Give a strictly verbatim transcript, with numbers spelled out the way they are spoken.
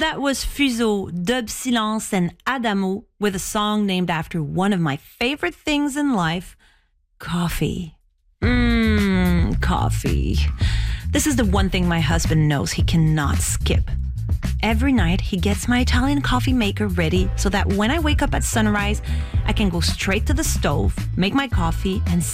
That was Fuso, Dub Silence, and Adamo with a song named after one of my favorite things in life, coffee. Mmm, coffee. This is the one thing my husband knows he cannot skip. Every night, he gets my Italian coffee maker ready so that when I wake up at sunrise, I can go straight to the stove, make my coffee, and